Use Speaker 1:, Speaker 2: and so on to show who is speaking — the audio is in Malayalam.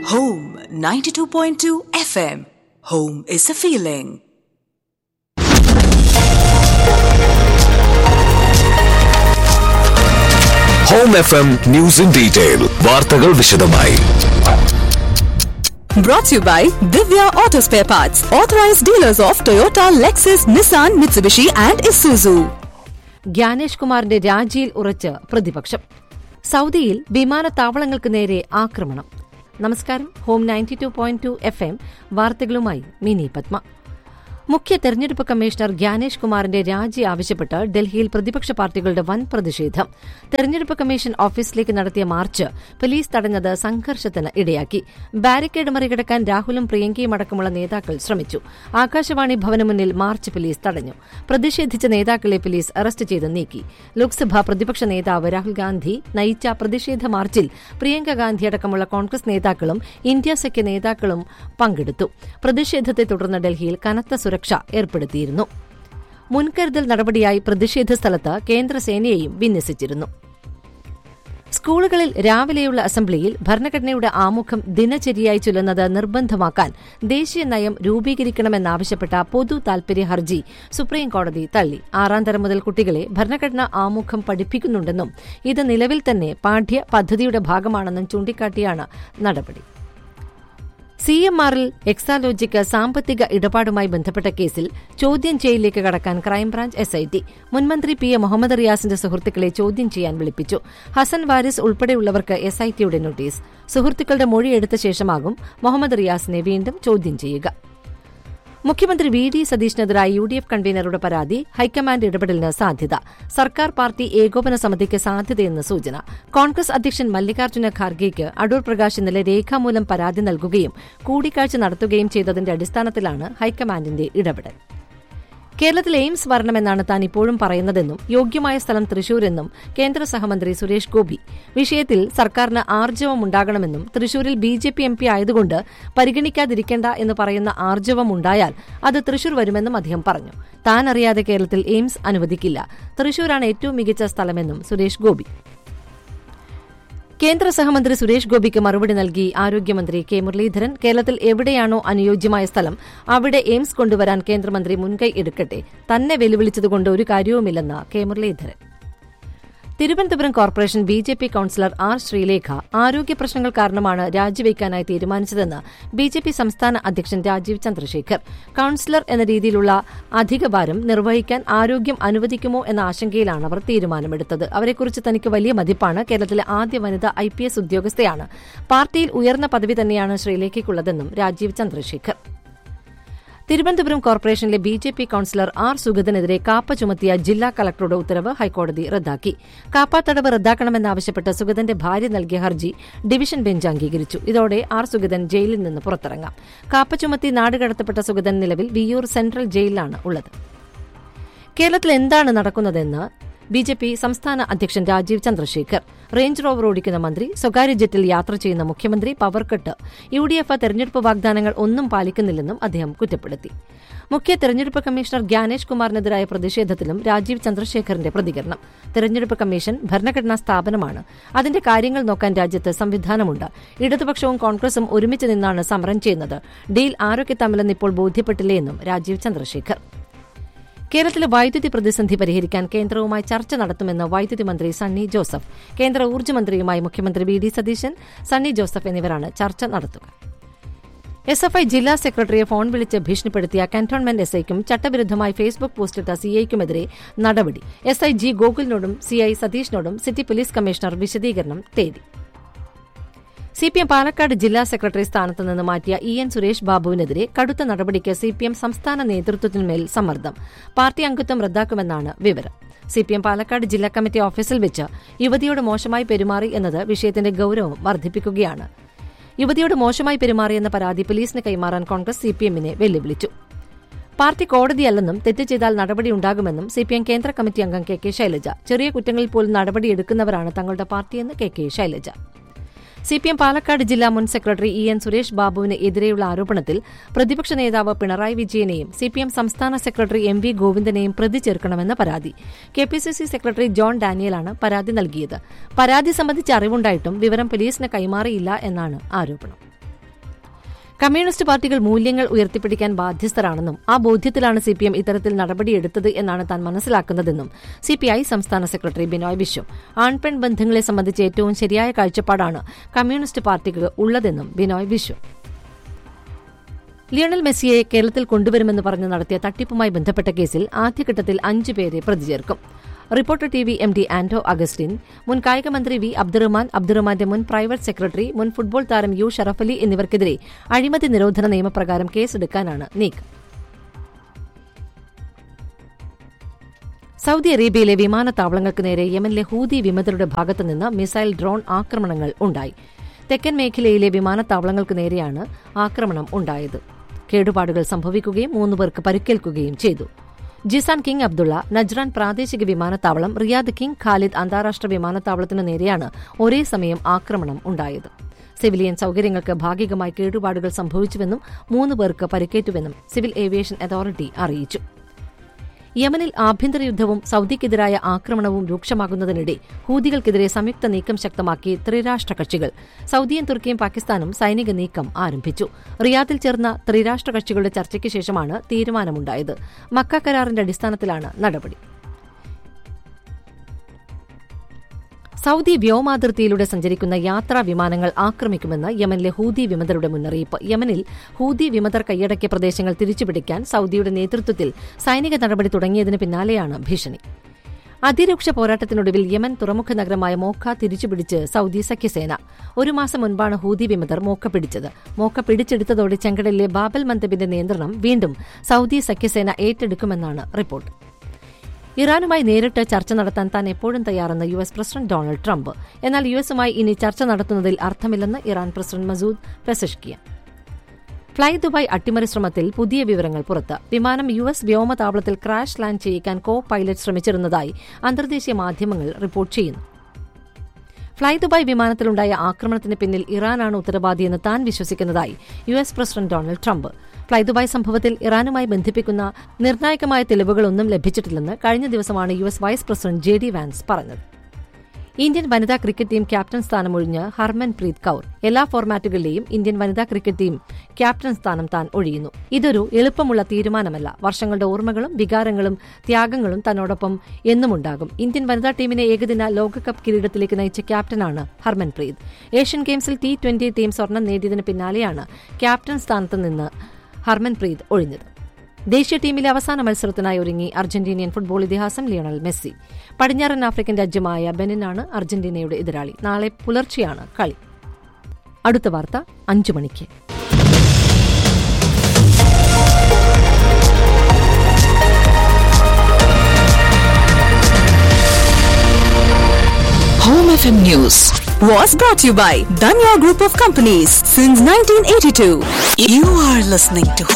Speaker 1: Home 92.2 FM. Home is a feeling.
Speaker 2: Home FM News in Detail. വാർത്തകൾ വിശദമായി.
Speaker 1: Brought to you by Divya Auto Spare Parts, authorized dealers of Toyota, Lexus, Nissan, Mitsubishi and Isuzu.
Speaker 3: Gyanesh കുമാറിന്റെ രാജിയിൽ ഉറച്ച് പ്രതിപക്ഷം. സൗദിയിൽ വിമാനത്താവളങ്ങൾക്ക് നേരെ ആക്രമണം. നമസ്കാരം. ഹോം 92.2 FM വാർത്തകളുമായി മിനി പത്മ. മുഖ്യ തെരഞ്ഞെടുപ്പ് കമ്മീഷണർ ഗ്യാനേഷ് കുമാറിന്റെ രാജി ആവശ്യപ്പെട്ട് ഡൽഹിയിൽ പ്രതിപക്ഷ പാർട്ടികളുടെ വൻ പ്രതിഷേധം. തെരഞ്ഞെടുപ്പ് കമ്മീഷൻ ഓഫീസിലേക്ക് നടത്തിയ മാർച്ച് പോലീസ് തടഞ്ഞത് സംഘർഷത്തിന് ഇടയാക്കി. ബാരിക്കേഡ് മറികടക്കാൻ രാഹുലും പ്രിയങ്കയും അടക്കമുള്ള നേതാക്കൾ ശ്രമിച്ചു. ആകാശവാണി ഭവന് മുന്നിൽ മാർച്ച് പോലീസ് തടഞ്ഞു. പ്രതിഷേധിച്ച നേതാക്കളെ പോലീസ് അറസ്റ്റ് ചെയ്ത് നീക്കി. ലോക്സഭാ പ്രതിപക്ഷ നേതാവ് രാഹുൽ ഗാന്ധി നയിച്ച പ്രതിഷേധ മാർച്ചിൽ പ്രിയങ്ക ഗാന്ധി അടക്കമുള്ള കോൺഗ്രസ് നേതാക്കളും ഇന്ത്യ സഖ്യ നേതാക്കളും പങ്കെടുത്തു. പ്രതിഷേധത്തെ തുടർന്ന് ഡൽഹിയിൽ കനത്ത സുരക്ഷ ഏർപ്പെടുത്തിയിരുന്നു. മുൻകരുതൽ നടപടിയായി പ്രതിഷേധ സ്ഥലത്ത് കേന്ദ്രസേനയെയും വിന്യസിച്ചിരുന്നു. സ്കൂളുകളിൽ രാവിലെയുള്ള അസംബ്ലിയിൽ ഭരണഘടനയുടെ ആമുഖം ദിനചര്യയായി ചൊല്ലുന്നത് നിർബന്ധമാക്കാൻ ദേശീയ നയം രൂപീകരിക്കണമെന്നാവശ്യപ്പെട്ട പൊതു താൽപര്യ ഹർജി സുപ്രീംകോടതി തള്ളി. 6ാം തരം മുതൽ കുട്ടികളെ ഭരണഘടനാ ആമുഖം പഠിപ്പിക്കുന്നുണ്ടെന്നും ഇത് നിലവിൽ തന്നെ പാഠ്യ പദ്ധതിയുടെ ഭാഗമാണെന്നും ചൂണ്ടിക്കാട്ടിയാണ് നടപടി. CMRൽ എക്സാലോജിക്ക് സാമ്പത്തിക ഇടപാടുമായി ബന്ധപ്പെട്ട കേസിൽ ചോദ്യം ചെയ്യലിലേക്ക് കടക്കാൻ ക്രൈംബ്രാഞ്ച് SIT മുൻമന്ത്രി PM മുഹമ്മദ് റിയാസിന്റെ സുഹൃത്തുക്കളെ ചോദ്യം ചെയ്യാൻ വിളിപ്പിച്ചു. ഹസൻ വാരിസ് ഉൾപ്പെടെയുള്ളവർക്ക് SITയുടെ നോട്ടീസ്. സുഹൃത്തുക്കളുടെ മൊഴിയെടുത്ത ശേഷമാകും മുഹമ്മദ് റിയാസിനെ വീണ്ടും ചോദ്യം ചെയ്യുക. മുഖ്യമന്ത്രി VD സതീഷിനെതിരായ UDF കൺവീനറുടെ പരാതി ഹൈക്കമാൻഡ് ഇടപെടലിന് സാധ്യത. സർക്കാർ പാർട്ടി ഏകോപന സമിതിക്ക് സാധ്യതയെന്ന് സൂചന. കോൺഗ്രസ് അധ്യക്ഷൻ മല്ലികാർജ്ജുന ഖാർഗെയ്ക്ക് അടൂർ പ്രകാശ് ഇന്നലെ രേഖാമൂലം പരാതി നൽകുകയും കൂടിക്കാഴ്ച നടത്തുകയും ചെയ്തതിന്റെ അടിസ്ഥാനത്തിലാണ് ഹൈക്കമാൻഡിന്റെ ഇടപെടൽ. കേരളത്തിൽ എയിംസ് വരണമെന്നാണ് താൻ ഇപ്പോഴും പറയുന്നതെന്നും യോഗ്യമായ സ്ഥലം തൃശൂരെന്നും കേന്ദ്ര സഹമന്ത്രി സുരേഷ് ഗോപി. വിഷയത്തിൽ സർക്കാരിന് ആർജവമുണ്ടാകണമെന്നും തൃശൂരിൽ BJP MP ആയതുകൊണ്ട് പരിഗണിക്കാതിരിക്കേണ്ട എന്ന് പറയുന്ന ആർജവമുണ്ടായാൽ അത് തൃശൂർ വരുമെന്നും അദ്ദേഹം പറഞ്ഞു. താൻ അറിയാതെ കേരളത്തിൽ എയിംസ് അനുവദിക്കില്ല. തൃശൂരാണ് ഏറ്റവും മികച്ച സ്ഥലമെന്നും സുരേഷ് ഗോപി. കേന്ദ്ര സഹമന്ത്രി സുരേഷ് ഗോപിക്ക് മറുപടി നൽകി ആരോഗ്യമന്ത്രി K മുരളീധരൻ. കേരളത്തിൽ എവിടെയാണോ അനുയോജ്യമായ സ്ഥലം അവിടെ എയിംസ് കൊണ്ടുവരാൻ കേന്ദ്രമന്ത്രി മുൻകൈ എടുക്കട്ടെ. തന്നെ വെല്ലുവിളിച്ചതുകൊണ്ട് ഒരു കാര്യവുമില്ലെന്ന് K Muraleedharan. Thiruvananthapuram corporation BJP councillor R Sreelekha ആരോഗ്യ പ്രശ്നങ്ങൾ കാരണമാണ് രാജിവയ്ക്കാനായി തീരുമാനിച്ചതെന്ന് BJP സംസ്ഥാന അധ്യക്ഷൻ രാജീവ് ചന്ദ്രശേഖർ. കൌൺസിലർ എന്ന രീതിയിലുള്ള അധികഭാരം നിർവഹിക്കാൻ ആരോഗ്യം അനുവദിക്കുമോ എന്ന ആശങ്കയിലാണ് അവർ തീരുമാനമെടുത്തത്. അവരെക്കുറിച്ച് തനിക്ക് വലിയ മതിപ്പാണ്. കേരളത്തിലെ ആദ്യ വനിതാ IPS ഉദ്യോഗസ്ഥയാണ്. പാർട്ടിയിൽ ഉയർന്ന പദവി തന്നെയാണ് ശ്രീലേഖയ്ക്കുള്ളതെന്നും രാജീവ് ചന്ദ്രശേഖർ. തിരുവനന്തപുരം കോർപ്പറേഷനിലെ BJP കൌൺസിലർ R സുഗതനെതിരെ കാപ്പ ചുമത്തിയ ജില്ലാ കളക്ടറുടെ ഉത്തരവ് ഹൈക്കോടതി റദ്ദാക്കി. കാപ്പ തടവ് റദ്ദാക്കണമെന്നാവശ്യപ്പെട്ട് സുഗതന്റെ ഭാര്യ നൽകിയ ഹർജി ഡിവിഷൻ ബെഞ്ച് അംഗീകരിച്ചു. ഇതോടെ R സുഗതൻ ജയിലിൽ നിന്ന് പുറത്തിറങ്ങാം. കാപ്പ ചുമത്തി നാടുകടത്തപ്പെട്ട സുഗതൻ നിലവിൽ വിയ്യൂർ സെൻട്രൽ ജയിലിലാണ് ഉള്ളത്. കേരളത്തിൽ എന്താണ് നടക്കുന്നതെന്ന് BJP സംസ്ഥാന അധ്യക്ഷൻ രാജീവ് ചന്ദ്രശേഖർ. റേഞ്ച് റോവർ ഓടിക്കുന്ന മന്ത്രി, സ്വകാര്യ ജെറ്റിൽ യാത്ര ചെയ്യുന്ന മുഖ്യമന്ത്രി, പവർ കട്ട്, UDF തെരഞ്ഞെടുപ്പ് വാഗ്ദാനങ്ങൾ ഒന്നും പാലിക്കുന്നില്ലെന്നും അദ്ദേഹം കുറ്റപ്പെടുത്തി. മുഖ്യ തെരഞ്ഞെടുപ്പ് കമ്മീഷണർ ഗ്യാനേഷ് കുമാറിനെതിരായ പ്രതിഷേധത്തിലും രാജീവ് ചന്ദ്രശേഖറിന്റെ പ്രതികരണം. തെരഞ്ഞെടുപ്പ് കമ്മീഷൻ ഭരണഘടനാ സ്ഥാപനമാണ്. അതിന്റെ കാര്യങ്ങൾ നോക്കാൻ രാജ്യത്ത് സംവിധാനമുണ്ട്. ഇടതുപക്ഷവും കോൺഗ്രസും ഒരുമിച്ച് നിന്നാണ് സമരം ചെയ്യുന്നത്. ഡീൽ ആരൊക്കെ തമ്മിലെന്ന് ഇപ്പോൾ ബോധ്യപ്പെട്ടില്ലേയെന്നും രാജീവ് ചന്ദ്രശേഖർ. കേരളത്തിലെ വൈദ്യുതി പ്രതിസന്ധി പരിഹരിക്കാൻ കേന്ദ്രവുമായി ചർച്ച നടത്തുമെന്ന് വൈദ്യുതി മന്ത്രി സണ്ണി ജോസഫ്. കേന്ദ്ര ഊർജ്ജമന്ത്രിയുമായി മുഖ്യമന്ത്രി VD സതീശൻ, സണ്ണി ജോസഫ് എന്നിവരാണ് ചർച്ച നടത്തുക. SFI ജില്ലാ സെക്രട്ടറിയെ ഫോൺ വിളിച്ച് ഭീഷണിപ്പെടുത്തിയ കന്റോൺമെന്റ് SIക്കും ചട്ടവിരുദ്ധമായി ഫേസ്ബുക്ക് പോസ്റ്റിട്ട CIക്കുമെതിരെ നടപടി. SI G ഗോകുലിനോടും CI സതീഷിനോടും city police commissioner വിശദീകരണം തേടി. CPM പാലക്കാട് ജില്ലാ സെക്രട്ടറി സ്ഥാനത്ത് നിന്ന് മാറ്റിയ EN സുരേഷ് ബാബുവിനെതിരെ കടുത്ത നടപടിക്ക് CPM സംസ്ഥാന നേതൃത്വത്തിന്മേൽ സമ്മർദ്ദം. പാർട്ടി അംഗത്വം റദ്ദാക്കുമെന്നാണ് വിവരം. CPM പാലക്കാട് ജില്ലാ കമ്മിറ്റി ഓഫീസിൽ വെച്ച് യുവതിയോട് മോശമായി പെരുമാറി എന്നത് വിഷയത്തിന്റെ ഗൌരവം വർദ്ധിപ്പിക്കുകയാണ്. യുവതിയോട് മോശമായി പെരുമാറിയെന്ന പരാതി പോലീസിന് കൈമാറാൻ കോൺഗ്രസ് CPMനെ വെല്ലുവിളിച്ചു. പാർട്ടി കോടതിയല്ലെന്നും തെറ്റ് ചെയ്താൽ നടപടിയുണ്ടാകുമെന്നും CPM കേന്ദ്ര കമ്മിറ്റി അംഗം KK ശൈലജ. ചെറിയ കുറ്റങ്ങളിൽ പോലും നടപടിയെടുക്കുന്നവരാണ് തങ്ങളുടെ പാർട്ടിയെന്ന് KK ശൈലജ. CPM പാലക്കാട് ജില്ലാ മുൻ സെക്രട്ടറി EN സുരേഷ് ബാബുവിന് എതിരെയുള്ള ആരോപണത്തിൽ പ്രതിപക്ഷ നേതാവ് പിണറായി വിജയനെയും CPM സംസ്ഥാന സെക്രട്ടറി MV ഗോവിന്ദനെയും പ്രതി ചേർക്കണമെന്ന പരാതി. KPCC സെക്രട്ടറി ജോൺ ഡാനിയലാണ് പരാതി നൽകിയത്. പരാതി സംബന്ധിച്ച് അറിവുണ്ടായിട്ടും വിവരം പോലീസിന് കൈമാറിയില്ല എന്നാണ് ആരോപണം. കമ്മ്യൂണിസ്റ്റ് പാർട്ടികൾ മൂല്യങ്ങൾ ഉയർത്തിപ്പിടിക്കാൻ ബാധ്യസ്ഥരാണെന്നും ആ ബോധ്യത്തിലാണ് സിപിഎം ഇത്തരത്തിൽ നടപടിയെടുത്തത് എന്നാണ് താൻ മനസ്സിലാക്കുന്നതെന്നും സിപിഐ സംസ്ഥാന സെക്രട്ടറി ബിനോയ് വിശ്വം. ആൺപെൺ ബന്ധങ്ങളെ സംബന്ധിച്ച് ഏറ്റവും ശരിയായ കാഴ്ചപ്പാടാണ് കമ്മ്യൂണിസ്റ്റ് പാർട്ടിക്ക് ഉള്ളതെന്നും ബിനോയ് വിശ്വം. ലിയണൽ മെസ്സിയെ കേരളത്തിൽ കൊണ്ടുവരുമെന്ന് പറഞ്ഞ് നടത്തിയ തട്ടിപ്പുമായി ബന്ധപ്പെട്ട കേസിൽ ആദ്യഘട്ടത്തിൽ 5 പേരെ പ്രതി ചേർക്കും. Reporter T V MD Anto Augustine, മുൻ കായികമന്ത്രി വി അബ്ദുറഹ്മാന്റെ മുൻ പ്രൈവറ്റ് സെക്രട്ടറി, മുൻ ഫുട്ബോൾ താരം യു ഷറഫലി എന്നിവർക്കെതിരെ അഴിമതി നിരോധന നിയമപ്രകാരം കേസെടുക്കാനാണ് നീക്കം. സൌദി അറേബ്യയിലെ വിമാനത്താവളങ്ങൾക്ക് നേരെ യമനിലെ ഹൂതി വിമതരുടെ ഭാഗത്തുനിന്ന് മിസൈൽ ഡ്രോൺ ആക്രമണങ്ങൾ ഉണ്ടായി. തെക്കൻ മേഖലയിലെ വിമാനത്താവളങ്ങൾക്ക് നേരെയാണ് ആക്രമണം ഉണ്ടായത്. കേടുപാടുകൾ സംഭവിക്കുകയും 3 പേർക്ക് പരിക്കേൽക്കുകയും ചെയ്തു. ജിസാൻ കിങ് അബ്ദുള്ള, നജ്റാൻ പ്രാദേശിക വിമാനത്താവളം, റിയാദ് കിങ് ഖാലിദ് അന്താരാഷ്ട്ര വിമാനത്താവളത്തിനു നേരെയാണ് ഒരേ സമയം ആക്രമണം ഉണ്ടായത്. സിവിലിയൻ സൌകര്യങ്ങൾക്ക് ഭാഗികമായി കേടുപാടുകൾ സംഭവിച്ചുവെന്നും 3 പേർക്ക് പരിക്കേറ്റുവെന്നും സിവിൽ ഏവിയേഷൻ അതോറിറ്റി അറിയിച്ചു. യമനിൽ ആഭ്യന്തര യുദ്ധവും സൌദിക്കെതിരായ ആക്രമണവും രൂക്ഷമാകുന്നതിനിടെ ഹൂതികൾക്കെതിരെ സംയുക്ത നീക്കം ശക്തമാക്കി ത്രിരാഷ്ട്ര കക്ഷികൾ. സൌദിയും തുർക്കിയും പാകിസ്ഥാനും സൈനിക നീക്കം ആരംഭിച്ചു. റിയാദിൽ ചേർന്ന ത്രിരാഷ്ട്ര കക്ഷികളുടെ ചർച്ചയ്ക്ക് ശേഷമാണ് തീരുമാനമുണ്ടായത്. മക്ക കരാറിന്റെ അടിസ്ഥാനത്തിലാണ് നടപടി. സൌദി വ്യോമാതിർത്തിയിലൂടെ സഞ്ചരിക്കുന്ന യാത്രാ വിമാനങ്ങൾ ആക്രമിക്കുമെന്ന് യമനിലെ ഹൂതി വിമതരുടെ മുന്നറിയിപ്പ്. യമനിൽ ഹൂതി വിമതർ കൈയടക്കിയ പ്രദേശങ്ങൾ തിരിച്ചുപിടിക്കാൻ സൌദിയുടെ നേതൃത്വത്തിൽ സൈനിക നടപടി തുടങ്ങിയതിന് പിന്നാലെയാണ് ഭീഷണി. അതിരൂക്ഷ പോരാട്ടത്തിനൊടുവിൽ യമൻ തുറമുഖ നഗരമായ മോക്ക തിരിച്ചുപിടിച്ച് സൌദി സഖ്യസേന. 1 മാസം മുൻപാണ് ഹൂതി വിമതർ മോക്ക പിടിച്ചത്. മോക്ക പിടിച്ചെടുത്തതോടെ ചെങ്കടലിലെ ബാബൽ മന്ദബിന്റെ നിയന്ത്രണം വീണ്ടും സൌദി സഖ്യസേന ഏറ്റെടുക്കുമെന്നാണ് റിപ്പോർട്ട്. ഇറാനുമായി നേരിട്ട് ചർച്ച നടത്താൻ താൻ എപ്പോഴും തയ്യാറെന്ന് US പ്രസിഡന്റ് ഡൊണാൾഡ് ട്രംപ്. എന്നാൽ US-ഉമായി ഇനി ചർച്ച നടത്തുന്നതിൽ അർത്ഥമില്ലെന്ന് Iran president Masoud Pezeshkian. Fly Dubai അട്ടിമറി ശ്രമത്തിൽ പുതിയ വിവരങ്ങൾ പുറത്ത്. വിമാനം US വ്യോമതാവളത്തിൽ ക്രാഷ് ലാൻഡ് ചെയ്യിക്കാൻ പൈലറ്റ് ശ്രമിച്ചിരുന്നതായി അന്തർദേശീയ മാധ്യമങ്ങൾ റിപ്പോർട്ട് ചെയ്യുന്നു. ഫ്ളൈ ദുബായ് വിമാനത്തിലുണ്ടായ ആക്രമണത്തിന് പിന്നിൽ ഇറാനാണ് ഉത്തരവാദിയെന്ന് താൻ വിശ്വസിക്കുന്നതായി US president Donald Trump. Fly Dubai സംഭവത്തിൽ ഇറാനുമായി ബന്ധിപ്പിക്കുന്ന നിർണായകമായ തെളിവുകളൊന്നും ലഭിച്ചിട്ടില്ലെന്ന് കഴിഞ്ഞ ദിവസമാണ് US vice president JD vans പറഞ്ഞത്. ഇന്ത്യൻ വനിതാ cricket team captain സ്ഥാനമൊഴിഞ്ഞ് Harmanpreet Kaur. എല്ലാ ഫോർമാറ്റുകളിലെയും ഇന്ത്യൻ വനിതാ ക്രിക്കറ്റ് ടീം ക്യാപ്റ്റൻ സ്ഥാനം താൻ ഒഴിയുന്നു. ഇതൊരു എളുപ്പമുള്ള തീരുമാനമല്ല. വർഷങ്ങളുടെ ഓർമ്മകളും വികാരങ്ങളും ത്യാഗങ്ങളും തന്നോടൊപ്പം എന്നുമുണ്ടാകും. ഇന്ത്യൻ വനിതാ ടീമിനെ ഏകദിന ലോകകപ്പ് കിരീടത്തിലേക്ക് നയിച്ച ക്യാപ്റ്റനാണ് ഹർമൻപ്രീത്. ഏഷ്യൻ ഗെയിംസിൽ T20 ടീം സ്വർണം നേടിയതിന് പിന്നാലെയാണ് ക്യാപ്റ്റൻ സ്ഥാനത്ത് നിന്ന് ഹർമൻപ്രീത് ഒഴിഞ്ഞത്. ദേശീയ ടീമിലെ അവസാന മത്സരത്തിനായി ഒരുങ്ങി അർജന്റീനിയൻ ഫുട്ബോൾ ഇതിഹാസം ലിയണൽ മെസ്സി. പടിഞ്ഞാറൻ ആഫ്രിക്കൻ രാജ്യമായ ബെനിനാണ് അർജന്റീനയുടെ എതിരാളി. നാളെ പുലർച്ചെയാണ് കളി. അടുത്ത വാർത്ത 5 മണിക്ക്.
Speaker 1: Home FM News was brought to you by Danya Group of Companies since 1982. You are listening to